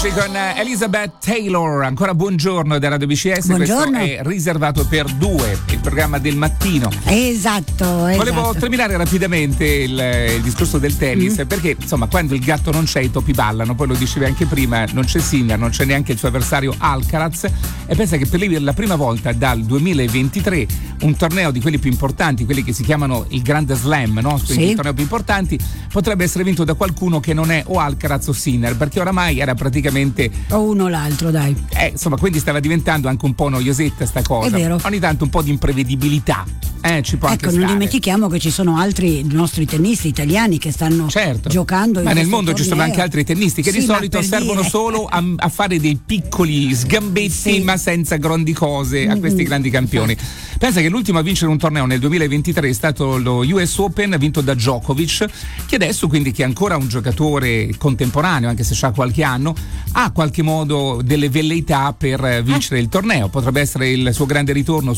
Con Elizabeth Taylor, ancora buongiorno da Radio BCS. Buongiorno. Questo è riservato per due, il programma del mattino. Esatto. Volevo terminare rapidamente il discorso del tennis, perché insomma quando il gatto non c'è i topi ballano, poi lo dicevi anche prima, non c'è Sinner, non c'è neanche il suo avversario Alcaraz, e pensa che per lui la prima volta dal 2023 un torneo di quelli più importanti, quelli che si chiamano il Grand Slam, no? Quindi i tornei più importanti, potrebbe essere vinto da qualcuno che non è o Alcaraz o Sinner, perché oramai era praticamente o uno o l'altro, dai. Insomma, quindi stava diventando anche un po' noiosetta sta cosa. È vero. Ogni tanto un po' di imprevedibilità. Ci può anche non stare. dimentichiamo che ci sono altri nostri tennisti italiani che stanno giocando. Ma nel mondo ci sono anche altri tennisti che di solito servono solo a fare dei piccoli sgambetti, ma senza grandi cose a questi grandi campioni. Pensa che l'ultimo a vincere un torneo nel 2023 è stato lo US Open, vinto da Djokovic, che adesso, quindi, che è ancora un giocatore contemporaneo, anche se ha qualche anno, ha qualche modo delle velleità per vincere il torneo. Potrebbe essere il suo grande ritorno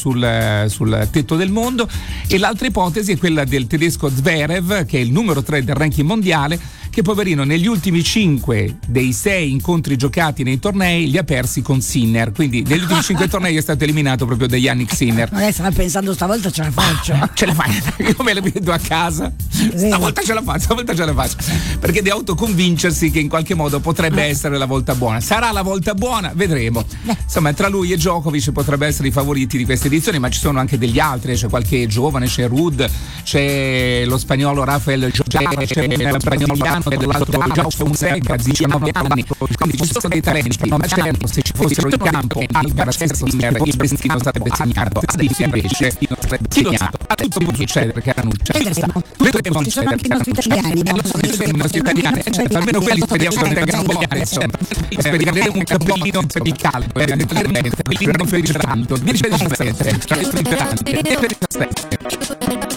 sul tetto del mondo. E l'altra ipotesi è quella del tedesco Zverev, che è il numero 3 del ranking mondiale, che poverino negli ultimi 5 dei 6 incontri giocati nei tornei li ha persi con Sinner, quindi negli ultimi 5 tornei è stato eliminato proprio da Yannick Sinner. Stava pensando stavolta ce la faccio. Ce la fai, io me la vedo a casa, stavolta ce la faccio, perché deve autoconvincersi che in qualche modo potrebbe essere la volta buona. Sarà la volta buona? Vedremo. Insomma, tra lui e Djokovic potrebbe essere i favoriti di questa edizione, ma ci sono anche degli altri, c'è qualche giovane, c'è Ruud, c'è lo spagnolo Rafael Jorge, c'è il brasiliano dell'altro João Fonseca, 19 anni, quindi ci sono dei talenti, ma certo se ci fossero in campo Alcaraz e Sinner il destino sarebbe segnato, adesso invece segnato. Tutto può succedere, Caranuccia. Ci sono anche i nostri italiani. I nostri italiani, almeno quelli speriamo che tengano buone, insomma. Speriamo un cappellino per il caldo, un cappellino non ferisce tanto, 10 per 17,